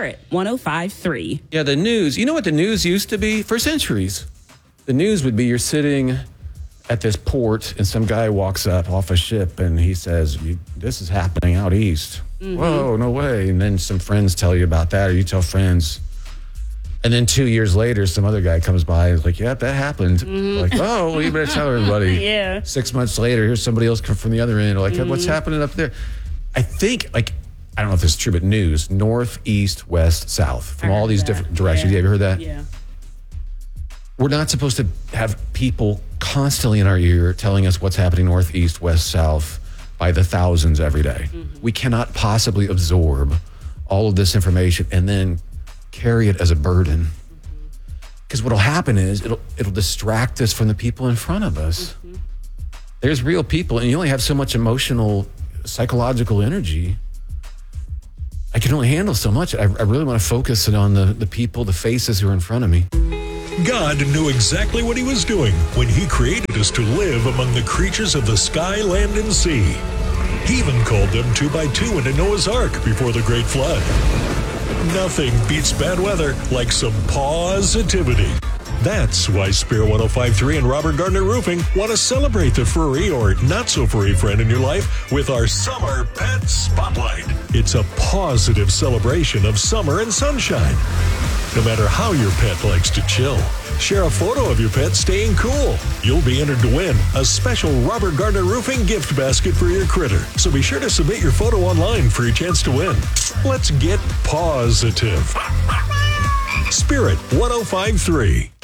Spirit 105.3. Yeah, the news. You know what the news used to be for centuries? The news would be you're sitting at this port and some guy walks up off a ship and he says, this is happening out east. Mm-hmm. Whoa, no way. And then some friends tell you about that, or you tell friends. And then 2 years later, some other guy comes by and is like, yeah, that happened. Mm-hmm. Like, oh, well, you better tell everybody. Yeah. 6 months later, here's somebody else come from the other end. Like, what's happening up there? I think, I don't know if this is true, but news, north, east, west, south, from all these different directions. Yeah. You ever heard that? Yeah. We're not supposed to have people constantly in our ear telling us what's happening north, east, west, south by the thousands every day. Mm-hmm. We cannot possibly absorb all of this information and then carry it as a burden. Because what'll happen is it'll distract us from the people in front of us. Mm-hmm. There's real people, and you only have so much emotional, psychological energy. I can only handle so much. I really want to focus it on the people, the faces who are in front of me. God knew exactly what he was doing when he created us to live among the creatures of the sky, land, and sea. He even called them 2 by 2 into Noah's Ark before the Great Flood. Nothing beats bad weather like some positivity. That's why Spirit 105.3 and Robert Gardner Roofing want to celebrate the furry or not-so-furry friend in your life with our Summer Pet Spotlight. It's a positive celebration of summer and sunshine. No matter how your pet likes to chill, share a photo of your pet staying cool. You'll be entered to win a special Robert Gardner Roofing gift basket for your critter. So be sure to submit your photo online for your chance to win. Let's get positive. Spirit 105.3.